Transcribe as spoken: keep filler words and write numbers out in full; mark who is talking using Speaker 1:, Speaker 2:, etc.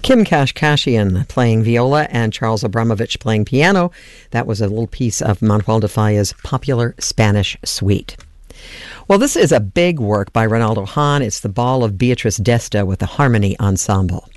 Speaker 1: Kim Kashkashian playing viola and Charles Abramovich playing piano. That was a little piece of Manuel de Falla's popular Spanish suite. Well, this is a big work by Ronaldo Hahn. It's the Ball of Beatrice d'Este with the Harmony Ensemble.